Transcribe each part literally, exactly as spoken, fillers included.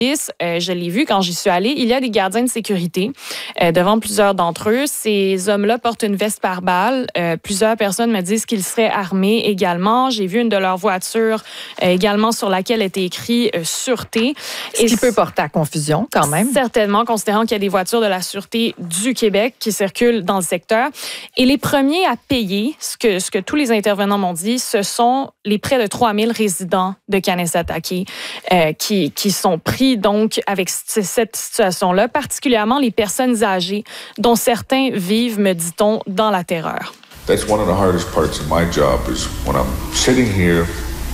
Euh, je l'ai vu quand j'y suis allée. Il y a des gardiens de sécurité euh, devant plusieurs d'entre eux. Ces hommes-là portent une veste par balle. Euh, plusieurs personnes me disent qu'ils seraient armés également. J'ai vu une de leurs voitures euh, également sur laquelle était écrit euh, « Sûreté ». Ce qui peut porter à confusion quand même. Certainement, considérant qu'il y a des voitures de la Sûreté du Québec qui circulent dans le secteur. Et les premiers à payer, ce que, ce que tous les intervenants m'ont dit, ce sont les près de trois mille résidents de Kanesatake euh, qui, qui sont pris donc avec cette situation-là, particulièrement les personnes âgées, dont certains vivent, me dit-on, dans la terreur. That's one of the hardest parts of my job is when I'm sitting here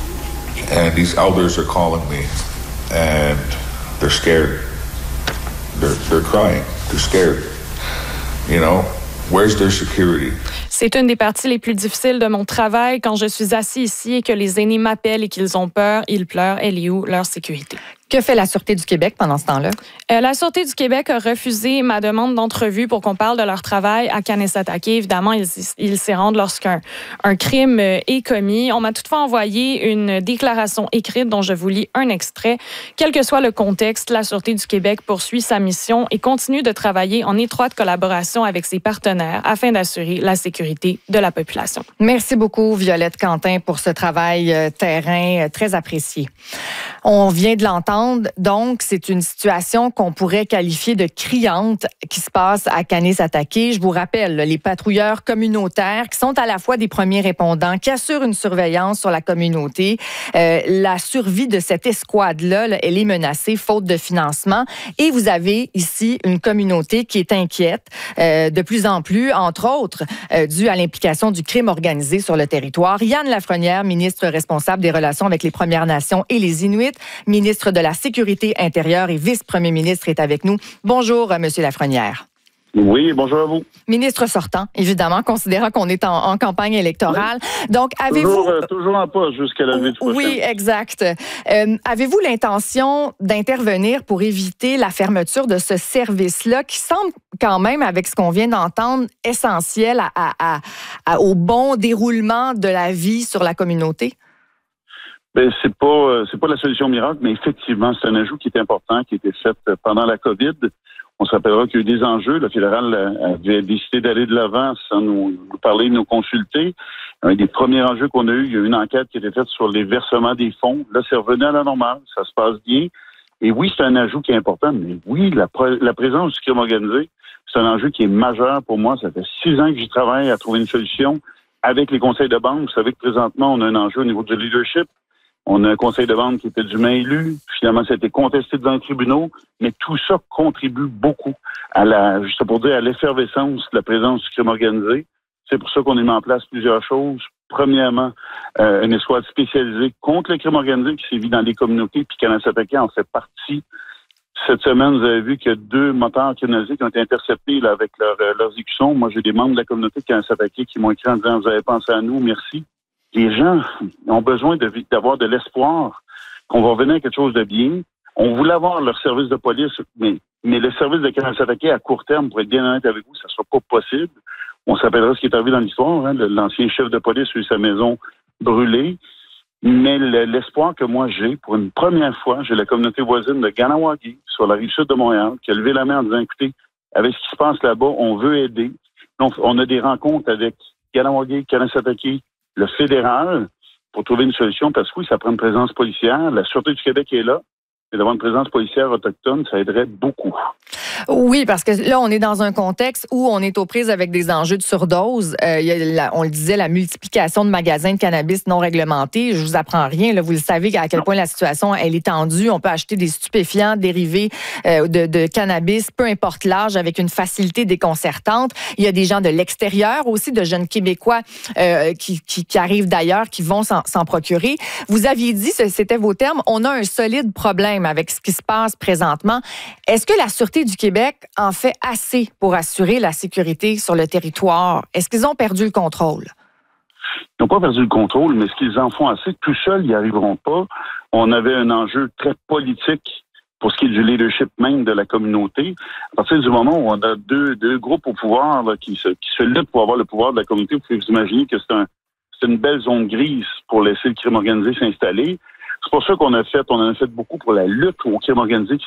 and these elders are calling me and they're scared. They're, they're crying. They're scared. You know, where's their security? C'est une des parties les plus difficiles de mon travail quand je suis assis ici et que les aînés m'appellent et qu'ils ont peur, ils pleurent. Elle est où leur sécurité? Que fait la Sûreté du Québec pendant ce temps-là? Euh, la Sûreté du Québec a refusé ma demande d'entrevue pour qu'on parle de leur travail à Kanesatake. Évidemment, ils, ils s'y rendent lorsqu'un un crime est commis. On m'a toutefois envoyé une déclaration écrite dont je vous lis un extrait. Quel que soit le contexte, la Sûreté du Québec poursuit sa mission et continue de travailler en étroite collaboration avec ses partenaires afin d'assurer la sécurité de la population. Merci beaucoup, Violette Quentin, pour ce travail euh, terrain euh, très apprécié. On vient de l'entendre. Donc, c'est une situation qu'on pourrait qualifier de criante qui se passe à Kanesatake. Je vous rappelle, les patrouilleurs communautaires qui sont à la fois des premiers répondants, qui assurent une surveillance sur la communauté. Euh, la survie de cette escouade-là, là, elle est menacée faute de financement. Et vous avez ici une communauté qui est inquiète euh, de plus en plus, entre autres, euh, dû à l'implication du crime organisé sur le territoire. Yann Lafrenière, ministre responsable des relations avec les Premières Nations et les Inuits, ministre de la Sécurité intérieure et vice-premier ministre, est avec nous. Bonjour, M. Lafrenière. Oui, bonjour à vous. Ministre sortant, évidemment, considérant qu'on est en, en campagne électorale. Oui. Donc, avez-vous... Toujours, euh, toujours en poste jusqu'à la levée du prochain. Oui, exact. Euh, avez-vous l'intention d'intervenir pour éviter la fermeture de ce service-là qui semble quand même, avec ce qu'on vient d'entendre, essentiel à, à, à, à, au bon déroulement de la vie sur la communauté? Ben, c'est pas euh, c'est pas la solution miracle, mais effectivement, c'est un ajout qui est important, qui a été fait pendant la COVID. On se rappellera qu'il y a eu des enjeux. Le fédéral avait décidé d'aller de l'avant sans nous, nous parler, nous consulter. Un des premiers enjeux qu'on a eu, il y a eu une enquête qui a été faite sur les versements des fonds. Là, c'est revenu à la normale, ça se passe bien. Et oui, c'est un ajout qui est important, mais oui, la, la présence du crime organisé, c'est un enjeu qui est majeur pour moi. Ça fait six ans que j'y travaille à trouver une solution avec les conseils de banque. Vous savez que présentement, on a un enjeu au niveau du leadership. On a un conseil de vente qui était dûment élu. Finalement, ça a été contesté devant les tribunaux. Mais tout ça contribue beaucoup à la, juste pour dire, à l'effervescence de la présence du crime organisé. C'est pour ça qu'on a mis en place plusieurs choses. Premièrement, euh, une escouade spécialisée contre le crime organisé qui sévit dans les communautés, puis Kanesatake en fait partie. Cette semaine, vous avez vu qu'il y a deux moteurs criminalisés qui ont été interceptés là, avec leur, euh, leurs exécutions. Moi, j'ai des membres de la communauté de Kanesatake qui m'ont écrit en disant « Vous avez pensé à nous, merci ». Les gens ont besoin de, d'avoir de l'espoir qu'on va revenir à quelque chose de bien. On voulait avoir leur service de police, mais, mais le service de Kanesatake à court terme, pour être bien honnête avec vous, ça ne sera pas possible. On s'appellera ce qui est arrivé dans l'histoire. Hein, l'ancien chef de police a eu sa maison brûlée. Mais le, l'espoir que moi j'ai, pour une première fois, j'ai la communauté voisine de Kahnawake, sur la rive sud de Montréal, qui a levé la main en disant, écoutez, avec ce qui se passe là-bas, on veut aider. Donc, on a des rencontres avec Kahnawake, Kanesatake, le fédéral, pour trouver une solution, parce que oui, ça prend une présence policière. La Sûreté du Québec est là. Et d'avoir une présence policière autochtone, ça aiderait beaucoup. Oui, parce que là, on est dans un contexte où on est aux prises avec des enjeux de surdose. Euh, il y a la, on le disait, la multiplication de magasins de cannabis non réglementés. Je vous apprends rien. Là, vous le savez à quel point la situation elle est tendue. On peut acheter des stupéfiants dérivés euh, de, de cannabis, peu importe l'âge, avec une facilité déconcertante. Il y a des gens de l'extérieur aussi, de jeunes Québécois euh, qui, qui, qui arrivent d'ailleurs, qui vont s'en, s'en procurer. Vous aviez dit, c'était vos termes, on a un solide problème avec ce qui se passe présentement. Est-ce que la Sûreté du Québec en fait assez pour assurer la sécurité sur le territoire? Est-ce qu'ils ont perdu le contrôle? Ils n'ont pas perdu le contrôle, mais est-ce qu'ils en font assez? Tout seuls, ils n'y arriveront pas. On avait un enjeu très politique pour ce qui est du leadership même de la communauté. À partir du moment où on a deux, deux groupes au pouvoir là, qui, se, qui se luttent pour avoir le pouvoir de la communauté, vous pouvez vous imaginer que c'est, un, c'est une belle zone grise pour laisser le crime organisé s'installer. C'est pour ça qu'on a fait, on en a fait beaucoup pour la lutte au crime organisé qui